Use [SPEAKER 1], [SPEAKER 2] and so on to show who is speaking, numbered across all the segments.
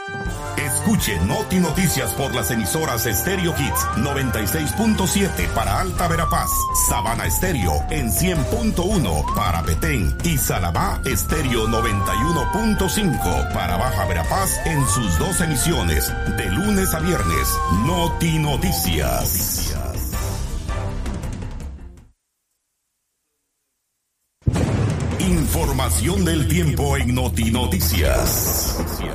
[SPEAKER 1] Escuche Noti Noticias por las emisoras Stereo Hits 96.7 para Alta Verapaz, Sabana Estéreo en 100.1 para Petén y Salabá Estéreo 91.5 para Baja Verapaz en sus dos emisiones de lunes a viernes. Noti Noticias. Información del tiempo en Noti Noticias.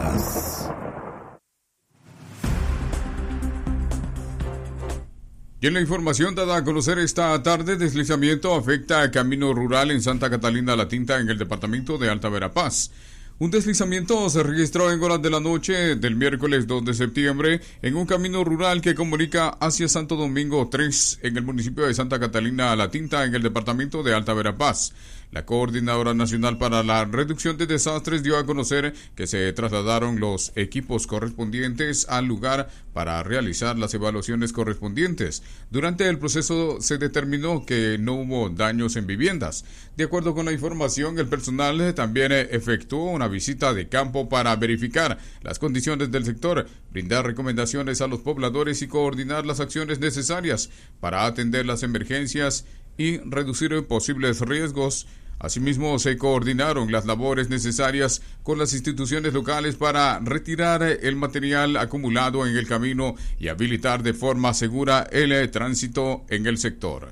[SPEAKER 2] Y en la información dada a conocer esta tarde, deslizamiento afecta a camino rural en Santa Catalina La Tinta en el departamento de Alta Verapaz. Un deslizamiento se registró en horas de la noche del miércoles 2 de septiembre en un camino rural que comunica hacia Santo Domingo 3 en el municipio de Santa Catalina La Tinta en el departamento de Alta Verapaz. La Coordinadora Nacional para la Reducción de Desastres dio a conocer que se trasladaron los equipos correspondientes al lugar para realizar las evaluaciones correspondientes. Durante el proceso se determinó que no hubo daños en viviendas. De acuerdo con la información, el personal también efectuó una visita de campo para verificar las condiciones del sector, brindar recomendaciones a los pobladores y coordinar las acciones necesarias para atender las emergencias y reducir posibles riesgos. Asimismo, se coordinaron las labores necesarias con las instituciones locales para retirar el material acumulado en el camino y habilitar de forma segura el tránsito en el sector.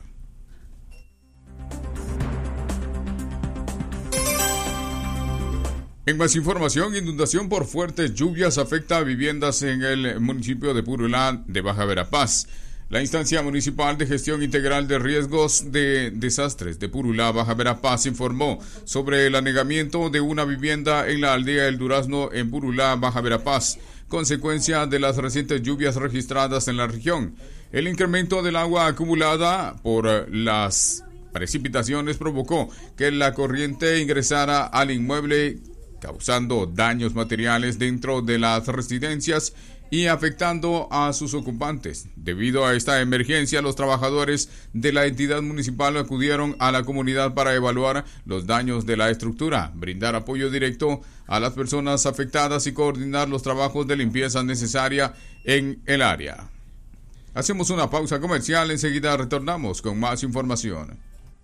[SPEAKER 2] En más información, inundación por fuertes lluvias afecta a viviendas en el municipio de Purulá de Baja Verapaz. La Instancia Municipal de Gestión Integral de Riesgos de Desastres de Purulá, Baja Verapaz, informó sobre el anegamiento de una vivienda en la aldea El Durazno en Purulá, Baja Verapaz, consecuencia de las recientes lluvias registradas en la región. El incremento del agua acumulada por las precipitaciones provocó que la corriente ingresara al inmueble, causando daños materiales dentro de las residencias y afectando a sus ocupantes. Debido a esta emergencia, los trabajadores de la entidad municipal acudieron a la comunidad para evaluar los daños de la estructura, brindar apoyo directo a las personas afectadas y coordinar los trabajos de limpieza necesaria en el área. Hacemos una pausa comercial, enseguida retornamos con más información.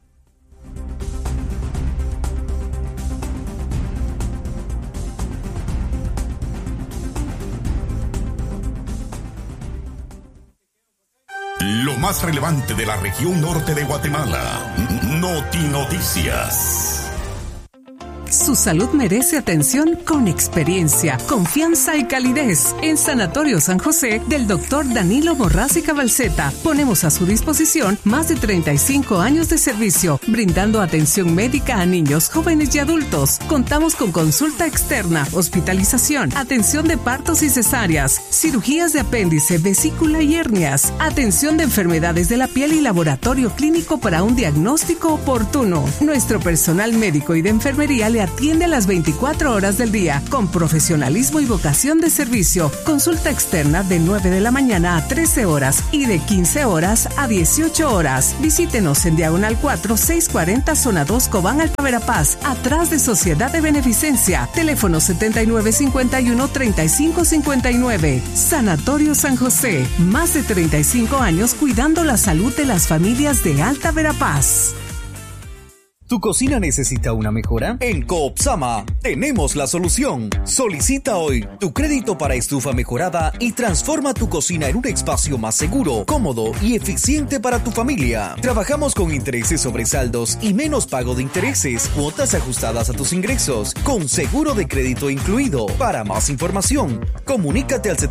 [SPEAKER 1] Lo más relevante de la región norte de Guatemala. Noti Noticias.
[SPEAKER 3] Su salud merece atención con experiencia, confianza y calidez. En Sanatorio San José del Dr. Danilo Morraz y Cabalceta ponemos a su disposición más de 35 años de servicio, brindando atención médica a niños, jóvenes y adultos. Contamos con consulta externa, hospitalización, atención de partos y cesáreas, cirugías de apéndice, vesícula y hernias, atención de enfermedades de la piel y laboratorio clínico para un diagnóstico oportuno. Nuestro personal médico y de enfermería le atiende a las 24 horas del día, con profesionalismo y vocación de servicio. Consulta externa de 9 de la mañana a 13 horas y de 15 horas a 18 horas. Visítenos en Diagonal 4, 640 Zona 2, Cobán, Alta Verapaz, atrás de Sociedad de Beneficencia. Teléfono 7951-3559. Sanatorio San José. Más de 35 años cuidando la salud de las familias de Alta Verapaz.
[SPEAKER 4] ¿Tu cocina necesita una mejora? En Coopsama tenemos la solución. Solicita hoy tu crédito para estufa mejorada y transforma tu cocina en un espacio más seguro, cómodo y eficiente para tu familia. Trabajamos con intereses sobre saldos y menos pago de intereses, cuotas ajustadas a tus ingresos, con seguro de crédito incluido. Para más información, comunícate al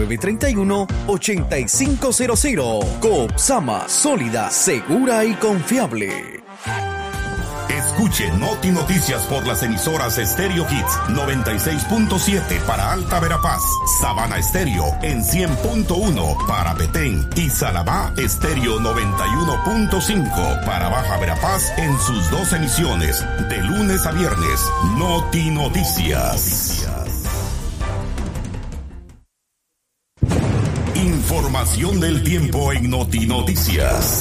[SPEAKER 4] 7931-8500. Coopsama, sólida, segura y confiable.
[SPEAKER 1] Escuche Noti Noticias por las emisoras Stereo Hits 96.7 para Alta Verapaz, Sabana Estéreo en 100.1 para Petén y Salabá Estéreo 91.5 para Baja Verapaz en sus dos emisiones de lunes a viernes. Noti Noticias. Información del tiempo en Noti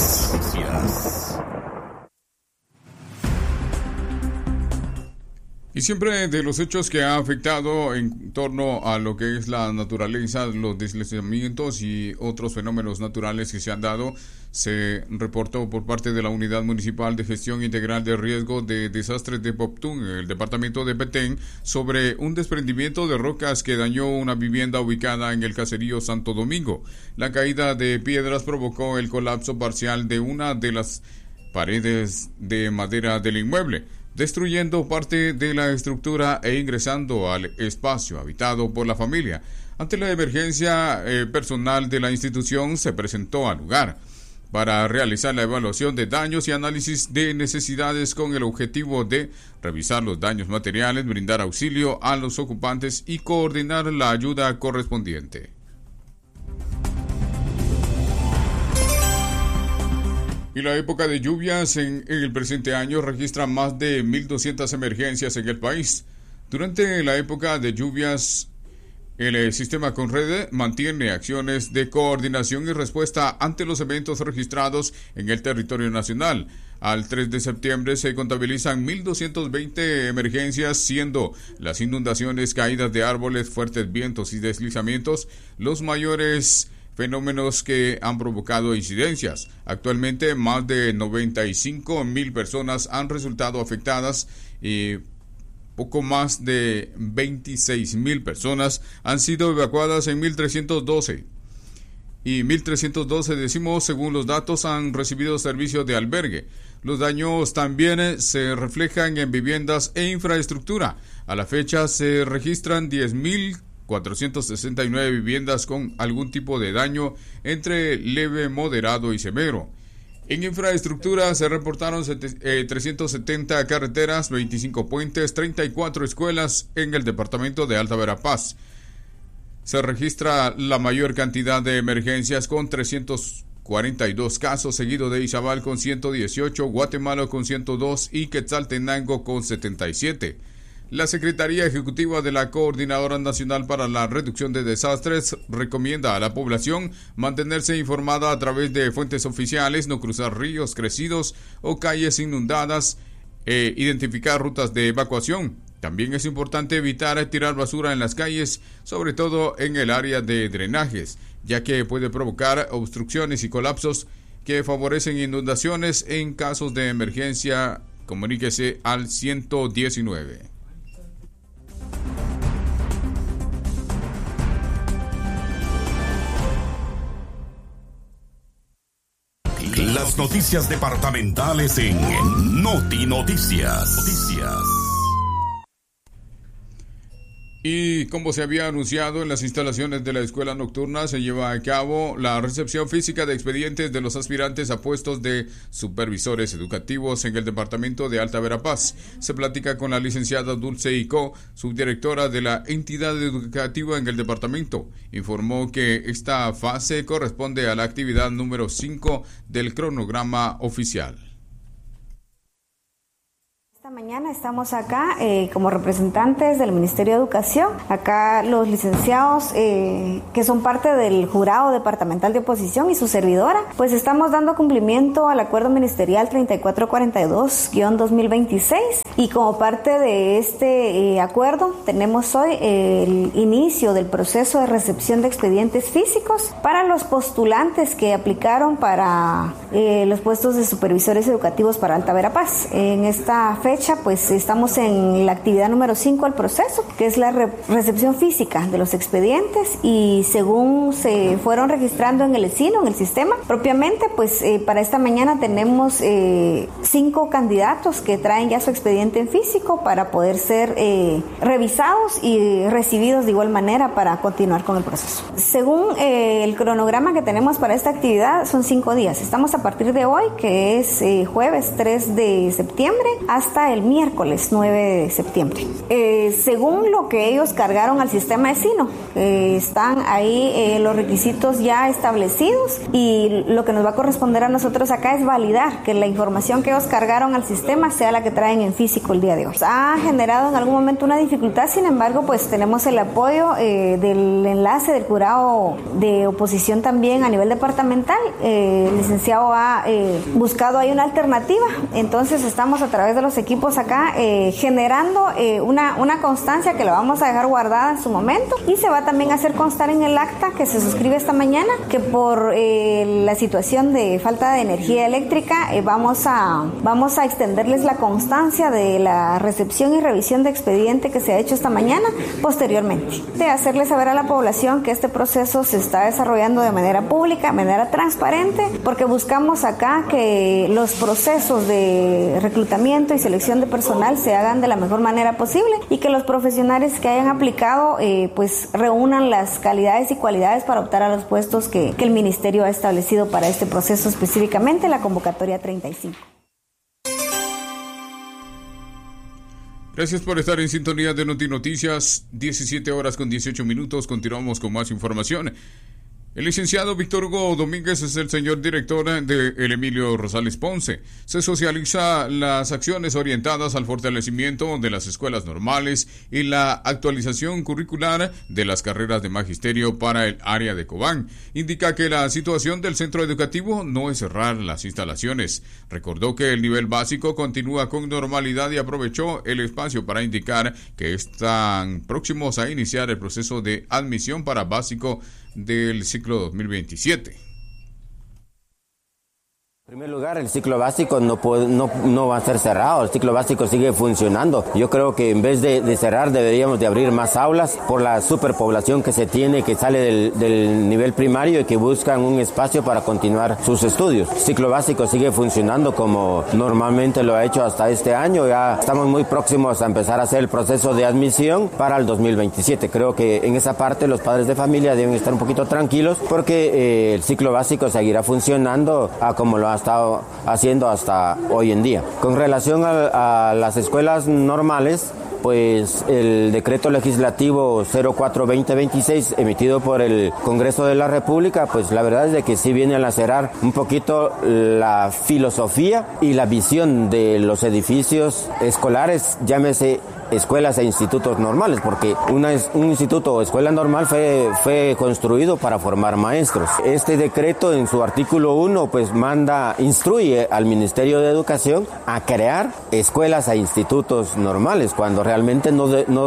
[SPEAKER 1] Noticias.
[SPEAKER 2] Y siempre de los hechos que ha afectado en torno a lo que es la naturaleza, los deslizamientos y otros fenómenos naturales que se han dado, se reportó por parte de la Unidad Municipal de Gestión Integral de Riesgo de Desastres de Poptún, en el departamento de Petén, sobre un desprendimiento de rocas que dañó una vivienda ubicada en el caserío Santo Domingo. La caída de piedras provocó el colapso parcial de una de las paredes de madera del inmueble, destruyendo parte de la estructura e ingresando al espacio habitado por la familia. Ante la emergencia, personal de la institución se presentó al lugar para realizar la evaluación de daños y análisis de necesidades con el objetivo de revisar los daños materiales, brindar auxilio a los ocupantes y coordinar la ayuda correspondiente. Y la época de lluvias en el presente año registra más de 1.200 emergencias en el país. Durante la época de lluvias, el sistema Conrede mantiene acciones de coordinación y respuesta ante los eventos registrados en el territorio nacional. Al 3 de septiembre se contabilizan 1.220 emergencias, siendo las inundaciones, caídas de árboles, fuertes vientos y deslizamientos los mayores fenómenos que han provocado incidencias. Actualmente, más de 95,000 personas han resultado afectadas y poco más de 26,000 personas han sido evacuadas en 1.312. Y 1.312, decimos, según los datos, han recibido servicios de albergue. Los daños también se reflejan en viviendas e infraestructura. A la fecha se registran 10.469 viviendas con algún tipo de daño entre leve, moderado y severo. En infraestructura se reportaron 370 carreteras, 25 puentes, 34 escuelas en el departamento de Alta Verapaz. Se registra la mayor cantidad de emergencias con 342 casos, seguido de Izabal con 118, Guatemala con 102 y Quetzaltenango con 77. La Secretaría Ejecutiva de la Coordinadora Nacional para la Reducción de Desastres recomienda a la población mantenerse informada a través de fuentes oficiales, no cruzar ríos crecidos o calles inundadas e identificar rutas de evacuación. También es importante evitar tirar basura en las calles, sobre todo en el área de drenajes, ya que puede provocar obstrucciones y colapsos que favorecen inundaciones. En casos de emergencia, comuníquese al 119.
[SPEAKER 1] Las noticias departamentales en Noti Noticias.
[SPEAKER 2] Y como se había anunciado, en las instalaciones de la escuela nocturna se lleva a cabo la recepción física de expedientes de los aspirantes a puestos de supervisores educativos en el departamento de Alta Verapaz. Se platica con la licenciada Dulce Icó, subdirectora de la entidad educativa en el departamento. Informó que esta fase corresponde a la actividad número 5 del cronograma oficial.
[SPEAKER 5] Esta mañana estamos acá como representantes del Ministerio de Educación, acá los licenciados que son parte del jurado departamental de oposición y su servidora, pues estamos dando cumplimiento al acuerdo ministerial 3442-2026 y como parte de este acuerdo tenemos hoy el inicio del proceso de recepción de expedientes físicos para los postulantes que aplicaron para los puestos de supervisores educativos para Alta Verapaz. En esta fecha pues estamos en la actividad número 5 del proceso, que es la recepción física de los expedientes, y según se fueron registrando en el ESINO, en el sistema propiamente, pues para esta mañana tenemos 5 candidatos que traen ya su expediente en físico para poder ser revisados y recibidos de igual manera para continuar con el proceso. Según el cronograma que tenemos para esta actividad, son 5 días. Estamos a partir de hoy, que es jueves 3 de septiembre, hasta el miércoles 9 de septiembre. Según lo que ellos cargaron al sistema ESINO, están ahí los requisitos ya establecidos, y lo que nos va a corresponder a nosotros acá es validar que la información que ellos cargaron al sistema sea la que traen en físico el día de hoy. Ha generado en algún momento una dificultad, sin embargo, pues tenemos el apoyo del enlace del jurado de oposición también a nivel departamental. El licenciado ha buscado ahí una alternativa, entonces estamos a través de los equipos equipos acá, generando una constancia que la vamos a dejar guardada en su momento, y se va también a hacer constar en el acta que se suscribe esta mañana que por la situación de falta de energía eléctrica vamos a extenderles la constancia de la recepción y revisión de expediente que se ha hecho esta mañana posteriormente. De hacerle saber a la población que este proceso se está desarrollando de manera pública, de manera transparente, porque buscamos acá que los procesos de reclutamiento y selección de personal se hagan de la mejor manera posible y que los profesionales que hayan aplicado pues reúnan las calidades y cualidades para optar a los puestos que el Ministerio ha establecido para este proceso, específicamente la convocatoria 35.
[SPEAKER 2] Gracias por estar en sintonía de Noti Noticias, 17 horas con 18 minutos. Continuamos con más información. El licenciado Víctor Hugo Domínguez es el señor director de El Emilio Rosales Ponce. Se socializa las acciones orientadas al fortalecimiento de las escuelas normales y la actualización curricular de las carreras de magisterio para el área de Cobán. Indica que la situación del centro educativo no es cerrar las instalaciones. Recordó que el nivel básico continúa con normalidad y aprovechó el espacio para indicar que están próximos a iniciar el proceso de admisión para básico del ciclo 2027.
[SPEAKER 6] En primer lugar, el ciclo básico no va a ser cerrado, el ciclo básico sigue funcionando. Yo creo que en vez de cerrar deberíamos de abrir más aulas por la superpoblación que se tiene, que sale del nivel primario y que buscan un espacio para continuar sus estudios. El ciclo básico sigue funcionando como normalmente lo ha hecho hasta este año. Ya estamos muy próximos a empezar a hacer el proceso de admisión para el 2027. Creo que en esa parte los padres de familia deben estar un poquito tranquilos porque el ciclo básico seguirá funcionando como lo ha estado haciendo hasta hoy en día. Con relación a las escuelas normales, pues el decreto legislativo 04-2026 emitido por el Congreso de la República, pues la verdad es de que sí viene a lacerar un poquito la filosofía y la visión de los edificios escolares, llámese escuelas e institutos normales, porque un instituto o escuela normal fue construido para formar maestros. Este decreto en su artículo 1 pues instruye al Ministerio de Educación a crear escuelas e institutos normales, cuando realmente no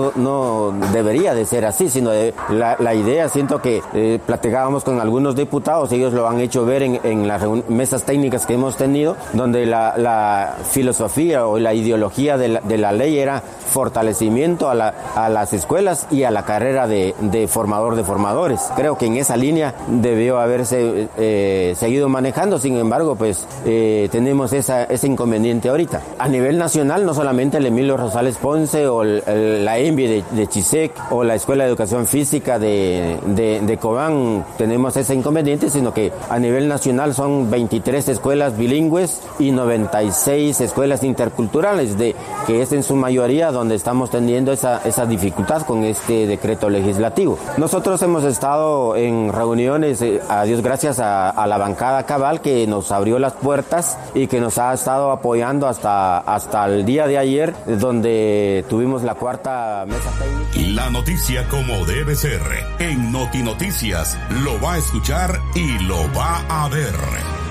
[SPEAKER 6] debería de ser así, sino la idea, siento que platicábamos con algunos diputados, ellos lo han hecho ver en las mesas técnicas que hemos tenido, donde la filosofía o la ideología de la ley era fortalecimiento a las escuelas y a la carrera de formador de formadores. Creo que en esa línea debió haberse seguido manejando, sin embargo, pues tenemos ese inconveniente ahorita. A nivel nacional, no solamente el Emilio Rosales Ponce o la ENVI de Chisec o la Escuela de Educación Física de Cobán tenemos ese inconveniente, sino que a nivel nacional son 23 escuelas bilingües y 96 escuelas interculturales, que es en su mayoría donde estamos teniendo esa dificultad con este decreto legislativo. Nosotros hemos estado en reuniones, a Dios gracias a la bancada cabal, que nos abrió las puertas y que nos ha estado apoyando hasta el día de ayer, donde tuvimos la cuarta mesa técnica.
[SPEAKER 1] La noticia como debe ser. En Noti Noticias lo va a escuchar y lo va a ver.